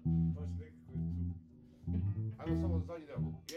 Baš nekako je tu. Ajmo samo zadnji deo.